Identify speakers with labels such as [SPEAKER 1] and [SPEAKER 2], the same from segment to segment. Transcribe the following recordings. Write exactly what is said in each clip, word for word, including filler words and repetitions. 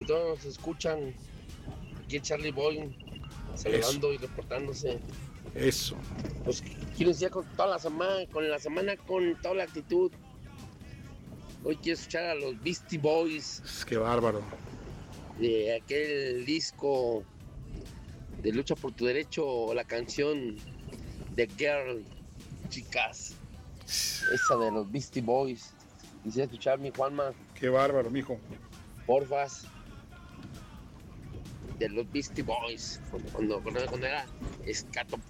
[SPEAKER 1] todos nos escuchan. Aquí el Charlie Boy, saludando Eso. y reportándose.
[SPEAKER 2] Eso.
[SPEAKER 1] Pues quiero decir con toda la semana, con la semana con toda la actitud. Hoy quiero escuchar a los Beastie Boys.
[SPEAKER 2] Qué bárbaro.
[SPEAKER 1] De aquel disco de Lucha por tu Derecho, la canción The Girl, chicas. Esa de los Beastie Boys. Quisiera escuchar, mi Juanma.
[SPEAKER 2] Qué bárbaro, mijo.
[SPEAKER 1] Porfas. De los Beastie Boys. Cuando, cuando, cuando era escato.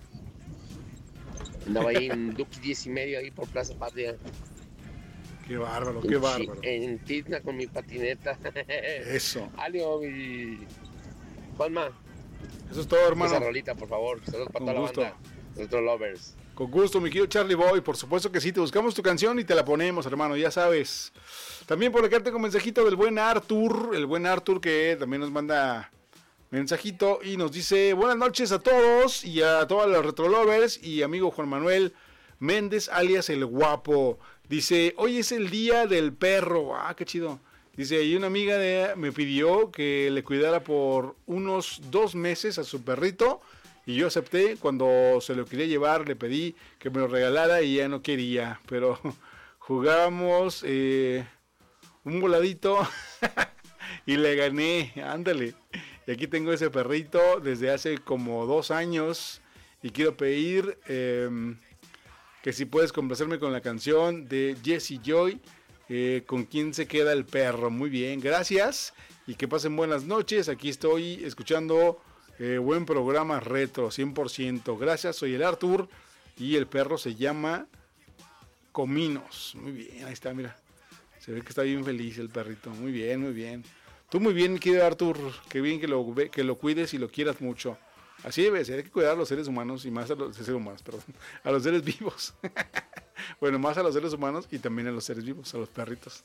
[SPEAKER 1] Andaba ahí en Duki diez y medio, ahí por Plaza Patria.
[SPEAKER 2] Qué bárbaro, qué bárbaro.
[SPEAKER 1] En Tizna con mi patineta.
[SPEAKER 2] Eso.
[SPEAKER 1] Alio, mi Juanma.
[SPEAKER 2] Eso es todo, hermano.
[SPEAKER 1] Esa rolita, por favor. Saludos para toda
[SPEAKER 2] gusto.
[SPEAKER 1] la banda. Nuestros lovers.
[SPEAKER 2] Con gusto, mi querido Charlie Boy. Por supuesto que sí, te buscamos tu canción y te la ponemos, hermano, ya sabes. También por acá tengo un mensajito del buen Arthur. El buen Arthur que también nos manda mensajito y nos dice: buenas noches a todos y a todos los retrolovers y amigo Juan Manuel Méndez, alias El Guapo. Dice: hoy es el día del perro. Ah, qué chido. Dice: y una amiga de, me pidió que le cuidara por unos dos meses a su perrito y yo acepté. Cuando se lo quería llevar le pedí que me lo regalara y ella no quería, pero jugamos eh, un voladito y le gané. Ándale. Y aquí tengo ese perrito desde hace como dos años y quiero pedir eh, que si puedes complacerme con la canción de Jesse Joy, eh, ¿con quién se queda el perro? Muy bien, gracias y que pasen buenas noches. Aquí estoy escuchando eh, buen programa retro, cien por ciento. Gracias, soy el Arthur y el perro se llama Cominos. Muy bien, ahí está, mira. Se ve que está bien feliz el perrito. Muy bien, muy bien. Tú muy bien, mi querido Arthur, qué bien que lo, que lo cuides y lo quieras mucho. Así debe ser, hay que cuidar a los seres humanos y más a los seres humanos, perdón, a los seres vivos. Bueno, más a los seres humanos y también a los seres vivos, a los perritos.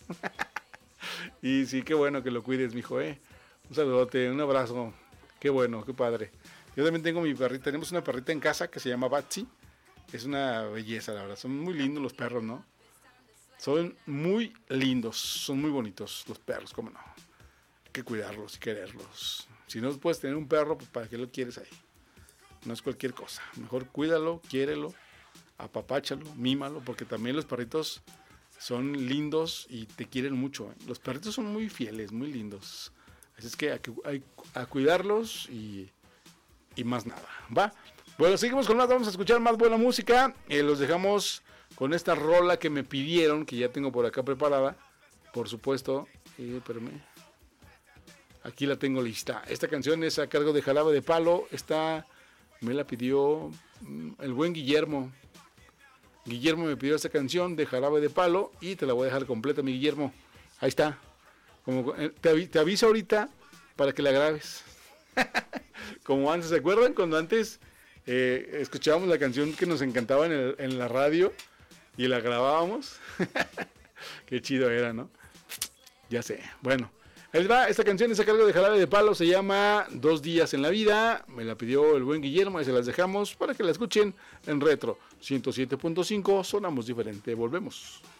[SPEAKER 2] Y sí, qué bueno que lo cuides, mijo, eh. Un saludote, un abrazo. Qué bueno, qué padre. Yo también tengo mi perrita, tenemos una perrita en casa que se llama Batsy. Es una belleza, la verdad. Son muy lindos los perros, ¿no? Son muy lindos, son muy bonitos los perros, cómo no. Hay que cuidarlos y quererlos. Si no puedes tener un perro, pues ¿para qué lo quieres ahí? No es cualquier cosa. Mejor cuídalo, quiérelo, apapáchalo, mímalo, porque también los perritos son lindos y te quieren mucho, ¿eh? Los perritos son muy fieles, muy lindos. Así es que hay que hay, a cuidarlos y, y más nada, ¿va? Bueno, seguimos con más, vamos a escuchar más buena música. Eh, los dejamos con esta rola que me pidieron, que ya tengo por acá preparada. Por supuesto, eh, espérame. Aquí la tengo lista. Esta canción es a cargo de Jarabe de Palo. Esta me la pidió el buen Guillermo. Guillermo me pidió esta canción de Jarabe de Palo y te la voy a dejar completa, mi Guillermo. Ahí está. Como, te, te aviso ahorita para que la grabes. Como antes, ¿se acuerdan? Cuando antes eh, escuchábamos la canción que nos encantaba en, el, en la radio y la grabábamos. Qué chido era, ¿no? Ya sé. Bueno. Ahí va, esta canción es a cargo de Jarabe de Palo, se llama Dos días en la vida, me la pidió el buen Guillermo y se las dejamos para que la escuchen en Retro ciento siete punto cinco, sonamos diferente, volvemos.